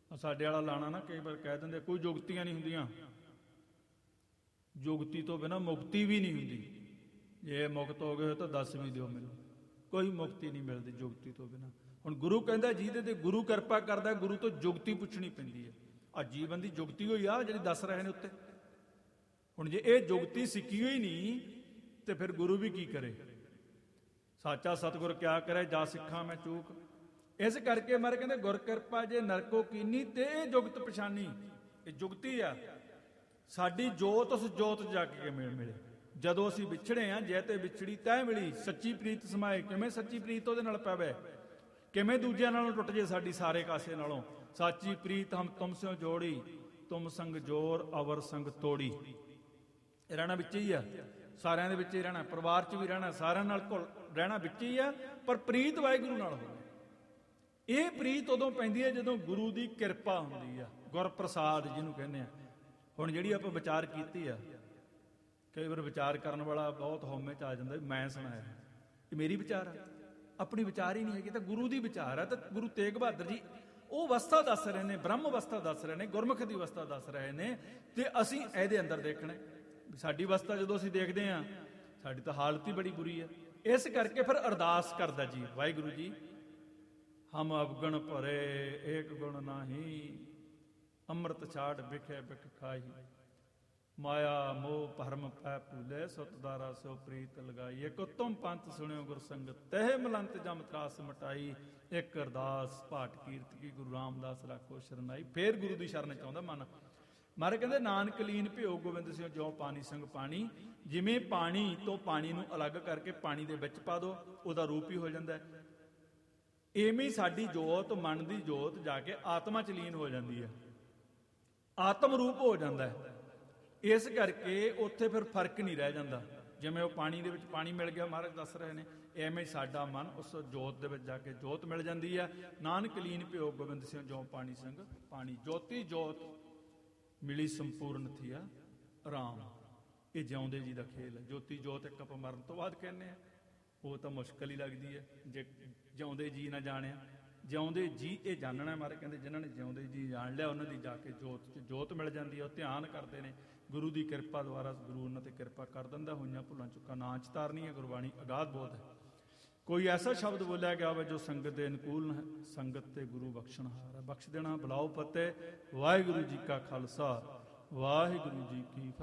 ਸਾਡੇ ਵਾਲਾ ਲਾਣਾ ਨਾ ਕਈ ਵਾਰ ਕਹਿ ਦਿੰਦੇ ਕੋਈ ਜੁਗਤੀਆਂ ਨਹੀਂ ਹੁੰਦੀਆਂ, ਜੁਗਤੀ ਤੋਂ ਬਿਨਾਂ ਮੁਕਤੀ ਵੀ ਨਹੀਂ ਹੁੰਦੀ। ਜੇ ਮੁਕਤ ਹੋ ਗਏ ਤਾਂ ਦੱਸ ਵੀ ਦਿਓ ਮੈਨੂੰ, ਕੋਈ ਮੁਕਤੀ ਨਹੀਂ ਮਿਲਦੀ ਜੁਗਤੀ ਤੋਂ ਬਿਨਾਂ। ਹੁਣ ਗੁਰੂ ਕਹਿੰਦਾ ਜਿਹਦੇ ਤੇ ਗੁਰੂ ਕਿਰਪਾ ਕਰਦਾ, ਗੁਰੂ ਤੋਂ ਜੁਗਤੀ ਪੁੱਛਣੀ ਪੈਂਦੀ ਹੈ। ਆ ਜੀਵਨ ਦੀ ਜੁਗਤੀ ਹੋਈ ਆ ਜਿਹੜੀ ਦੱਸ ਰਹੇ ਨੇ ਉੱਤੇ। ਹੁਣ ਜੇ ਇਹ ਜੁਗਤੀ ਸਿੱਖੀ ਹੋਈ ਨਹੀਂ ਤੇ ਫਿਰ ਗੁਰੂ ਵੀ ਕੀ ਕਰੇ? ਸਾਚਾ ਸਤਿਗੁਰ ਕਿਆ ਕਰੇ, ਜਾ ਸਿੱਖਾਂ ਮੈਂ ਚੂਕ। ਇਸ ਕਰਕੇ ਮਾਰੇ ਕਹਿੰਦੇ ਗੁਰ ਕਿਰਪਾ ਜੇ ਨਰਕੋ ਕੀਨੀ ਤੇ ਇਹ ਜੁਗਤ ਪਛਾਨੀ। ਇਹ ਜੁਗਤੀ ਆ ਸਾਡੀ, ਜੋਤ ਉਸ ਜੋਤ ਜਾ ਕੇ ਮਿਲੇ। ਜਦੋਂ ਅਸੀਂ ਵਿਛੜੇ ਆ, ਜੇ ਤੇ ਵਿਛੜੀ ਤੈ ਮਿਲੀ, ਸੱਚੀ ਪ੍ਰੀਤ ਸਮਾਏ। ਕਿਵੇਂ ਸੱਚੀ ਪ੍ਰੀਤ ਉਹਦੇ ਨਾਲ ਪਵੇ? ਕਿਵੇਂ ਦੂਜਿਆਂ ਨਾਲੋਂ ਟੁੱਟ ਜੇ ਸਾਡੀ ਸਾਰੇ ਕਾਸੇ ਨਾਲੋਂ? ਸਾਚੀ ਪ੍ਰੀਤ ਹਮ ਤੁਮ ਸਿਓ ਜੋੜੀ, ਤੁਮ ਸੰਗ ਜੋਰ ਅਵਰ ਸੰਗ ਤੋੜੀ। ਇਹ ਰਹਿਣਾ ਵਿੱਚ ਹੀ ਆ, ਸਾਰਿਆਂ ਦੇ ਵਿੱਚ ਹੀ ਰਹਿਣਾ, ਪਰਿਵਾਰ 'ਚ ਵੀ ਰਹਿਣਾ, ਸਾਰਿਆਂ ਨਾਲ ਘੁਲ ਰਹਿਣਾ ਵਿੱਚ ਹੀ ਆ, ਪਰ ਪ੍ਰੀਤ ਵਾਹਿਗੁਰੂ ਨਾਲ ਹੋਵੇ। ਇਹ ਪ੍ਰੀਤ ਉਦੋਂ ਪੈਂਦੀ ਹੈ ਜਦੋਂ ਗੁਰੂ ਦੀ ਕਿਰਪਾ ਹੁੰਦੀ ਆ, ਗੁਰ ਪ੍ਰਸਾਦ ਜਿਹਨੂੰ ਕਹਿੰਦੇ ਆ। ਹੁਣ ਜਿਹੜੀ ਆਪਾਂ ਵਿਚਾਰ ਕੀਤੀ ਆ, ਕਈ ਵਾਰ ਵਿਚਾਰ ਕਰਨ ਵਾਲਾ ਬਹੁਤ ਹਉਮੈ 'ਚ ਆ ਜਾਂਦਾ ਵੀ ਮੈਂ ਸੁਣਾਇਆ, ਇਹ ਮੇਰੀ ਵਿਚਾਰ ਆ, ਆਪਣੀ ਵਿਚਾਰ ਹੀ ਨਹੀਂ ਹੈਗੀ, ਤਾਂ ਗੁਰੂ ਦੀ ਵਿਚਾਰ ਆ। ਤਾਂ ਗੁਰੂ ਤੇਗ ਬਹਾਦਰ ਜੀ ਉਹ ਅਵਸਥਾ ਦੱਸ ਰਹੇ ਨੇ, ਬ੍ਰਹਮ ਅਵਸਥਾ ਦੱਸ ਰਹੇ ਨੇ, ਗੁਰਮੁਖ ਦੀ ਅਵਸਥਾ ਦੱਸ ਰਹੇ ਨੇ, ਤੇ ਅਸੀਂ ਇਹਦੇ ਅੰਦਰ ਦੇਖਣਾ ਸਾਡੀ ਅਵਸਥਾ। ਜਦੋਂ ਅਸੀਂ ਦੇਖਦੇ ਹਾਂ ਸਾਡੀ ਤਾਂ ਹਾਲਤ ਹੀ ਬੜੀ ਬੁਰੀ ਹੈ। ਇਸ ਕਰਕੇ ਫਿਰ ਅਰਦਾਸ ਕਰਦਾ ਜੀ, ਵਾਹਿਗੁਰੂ ਜੀ ਹਮ ਅਵਗਣ ਭਰੇ ਏਕ ਗੁਣ ਨਾਹੀ, ਅੰਮ੍ਰਿਤ ਛਾੜ ਬਿਖੇ ਬਿਖ ਖਾਹੀ, ਮਾਇਆ ਮੋਹ ਭਰਮ ਪੈ ਭੂਲੇ, ਸੁਤਦਾਰਾ ਸੋ ਪ੍ਰੀਤ ਲਗਾਈ। ਇੱਕ ਉਤਮ ਪੰਥ ਸੁਣਿਓ ਗੁਰ ਸੰਗਤ, ਤਹਿ ਮਲੰਤ ਜਮ ਤਰਾਸ ਮਟਾਈ, ਇੱਕ ਅਰਦਾਸ ਭਾਟ ਕੀਰਤ ਕੀ, ਗੁਰੂ ਰਾਮਦਾਸ ਰਾਖੋ ਸ਼ਰਨਾਈ। ਫੇਰ ਗੁਰੂ ਦੀ ਸ਼ਰਨ ਚਾਹੁੰਦਾ ਮਨ। ਮਾਰੇ ਕਹਿੰਦੇ ਨਾਨਕ ਲੀਨ ਭਿਓ ਗੋਬਿੰਦ ਸਿੰਘ ਜੋ ਪਾਣੀ ਸੰਗ ਪਾਣੀ। ਜਿਵੇਂ ਪਾਣੀ ਤੋਂ ਪਾਣੀ ਨੂੰ ਅਲੱਗ ਕਰਕੇ ਪਾਣੀ ਦੇ ਵਿੱਚ ਪਾ ਦੋ, ਉਹਦਾ ਰੂਪ ਹੀ ਹੋ ਜਾਂਦਾ ਹੈ। ਇਵੇਂ ਹੀ ਸਾਡੀ ਜੋਤ, ਮਨ ਦੀ ਜੋਤ ਜਾ ਕੇ ਆਤਮਾ 'ਚ ਲੀਨ ਹੋ ਜਾਂਦੀ ਹੈ, ਆਤਮ ਰੂਪ ਹੋ ਜਾਂਦਾ ਹੈ। ਇਸ ਕਰਕੇ ਉੱਥੇ ਫਿਰ ਫਰਕ ਨਹੀਂ ਰਹਿ ਜਾਂਦਾ। ਜਿਵੇਂ ਉਹ ਪਾਣੀ ਦੇ ਵਿੱਚ ਪਾਣੀ ਮਿਲ ਗਿਆ, ਮਹਾਰਾਜ ਦੱਸ ਰਹੇ ਨੇ, ਐਵੇਂ ਸਾਡਾ ਮਨ ਉਸ ਜੋਤ ਦੇ ਵਿੱਚ ਜਾ ਕੇ ਜੋਤ ਮਿਲ ਜਾਂਦੀ ਹੈ। ਨਾਨਕ ਲੀਨ ਭਿਓ ਗੋਬਿੰਦ ਸਿੰਘ ਜੋ ਪਾਣੀ ਸੰਗ ਪਾਣੀ, ਜੋਤੀ ਜੋਤ ਮਿਲੀ ਸੰਪੂਰਨ ਥੀਆ ਰਾਮ। ਇਹ ਜਿਉਂਦੇ ਜੀ ਦਾ ਖੇਲ ਹੈ। ਜੋਤੀ ਜੋਤ ਇੱਕ ਆਪਾਂ ਮਰਨ ਤੋਂ ਬਾਅਦ ਕਹਿੰਦੇ ਆ, ਉਹ ਤਾਂ ਮੁਸ਼ਕਲ ਹੀ ਲੱਗਦੀ ਹੈ ਜੇ ਜਿਉਂਦੇ ਜੀ ਨਾ ਜਾਣਿਆ। ਜਿਉਂਦੇ ਜੀ ਇਹ ਜਾਣਨਾ ਮਾਰੇ ਕਹਿੰਦੇ, ਜਿਨ੍ਹਾਂ ਨੇ ਜਿਉਂਦੇ ਜੀ ਜਾਣ ਲਿਆ ਉਹਨਾਂ ਦੀ ਜਾ ਕੇ ਜੋਤ 'ਚ ਜੋਤ ਮਿਲ ਜਾਂਦੀ ਹੈ। ਉਹ ਧਿਆਨ ਕਰਦੇ ਨੇ, ਗੁਰੂ ਦੀ ਕਿਰਪਾ ਦੁਆਰਾ ਗੁਰੂ ਉਹਨਾਂ ਤੇ ਕਿਰਪਾ ਕਰ ਦਿੰਦਾ। ਹੋਈਆਂ ਭੁੱਲਾਂ ਚੁੱਕਾਂ ਨਾ ਚਿਤਾਰਨੀ ਹੈ। ਗੁਰਬਾਣੀ ਅਗਾਧ ਬੋਧ ਹੈ। ਕੋਈ ਐਸਾ ਸ਼ਬਦ ਬੋਲਿਆ ਗਿਆ ਹੋਵੇ ਜੋ ਸੰਗਤ ਦੇ ਅਨੁਕੂਲ ਹੈ, ਸੰਗਤ ਤੇ ਗੁਰੂ ਬਖਸ਼ਣਹਾਰ ਹੈ। ਬਖਸ਼ ਦੇਣਾ, ਬੁਲਾਓ ਫਤਿਹ। ਵਾਹਿਗੁਰੂ ਜੀ ਕਾ ਖਾਲਸਾ, ਵਾਹਿਗੁਰੂ ਜੀ ਕੀ ਫਤਿਹ।